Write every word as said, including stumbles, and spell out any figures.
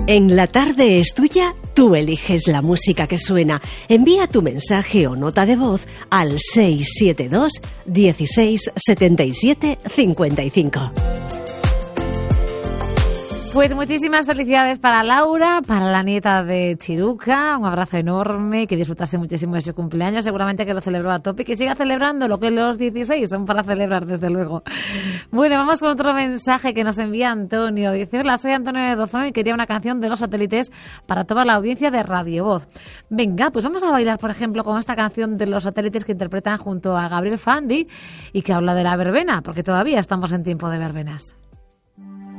En La Tarde es Tuya, tú eliges la música que suena. Envía tu mensaje o nota de voz al seis siete dos, dieciséis, setenta y siete, cincuenta y cinco. Pues muchísimas felicidades para Laura, para la nieta de Chiruca, un abrazo enorme, que disfrutase muchísimo de su cumpleaños, seguramente que lo celebró a tope y que siga celebrando, lo que los dieciséis son para celebrar desde luego. Bueno, vamos con otro mensaje que nos envía Antonio. Dice: hola, soy Antonio de Dozón y quería una canción de Los Satélites para toda la audiencia de Radio Voz. Venga, pues vamos a bailar, por ejemplo, con esta canción de Los Satélites que interpretan junto a Gabriel Fandi y que habla de la verbena, porque todavía estamos en tiempo de verbenas.